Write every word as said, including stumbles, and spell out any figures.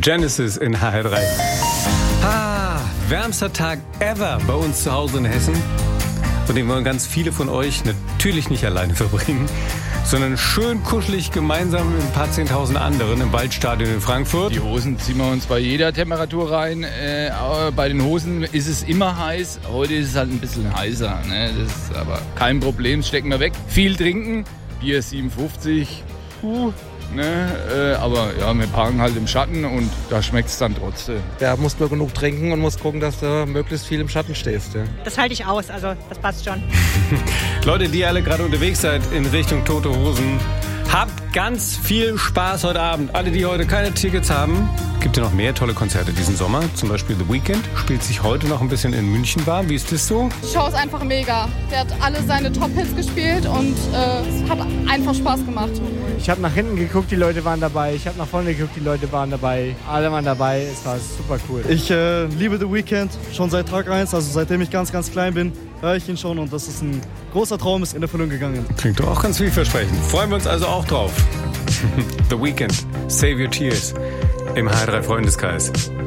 Genesis in H R drei. Ah, wärmster Tag ever bei uns zu Hause in Hessen. Und den wollen ganz viele von euch natürlich nicht alleine verbringen, sondern schön kuschelig gemeinsam mit ein paar zehntausend anderen im Waldstadion in Frankfurt. Die Hosen ziehen wir uns bei jeder Temperatur rein. Äh, bei den Hosen ist es immer heiß. Heute ist es halt ein bisschen heißer. Ne? Das ist aber kein Problem, das stecken wir weg. Viel trinken, Bier siebenundfünfzig. Uh. Ne, äh, aber ja, wir parken halt im Schatten und da schmeckt es dann trotzdem. Da musst du genug trinken und musst gucken, dass du möglichst viel im Schatten stehst. Ja. Das halte ich aus, also das passt schon. Leute, die alle gerade unterwegs seid in Richtung Tote Hosen, habt ganz viel Spaß heute Abend. Alle, die heute keine Tickets haben, gibt ja noch mehr tolle Konzerte diesen Sommer. Zum Beispiel The Weeknd spielt sich heute noch ein bisschen in München warm. Wie ist das so? Die Show ist einfach mega. Der hat alle seine Top-Hits gespielt und äh, es hat einfach Spaß gemacht. Ich habe nach hinten geguckt, die Leute waren dabei. Ich habe nach vorne geguckt, die Leute waren dabei. Alle waren dabei. Es war super cool. Ich äh, liebe The Weeknd schon seit Tag eins, also seitdem ich ganz, ganz klein bin, höre ich ihn schon und das ist ein großer Traum, ist in Erfüllung gegangen. Klingt doch auch ganz vielversprechend. Freuen wir uns also auch drauf. The Weeknd, Save Your Tears im H R drei Freundeskreis.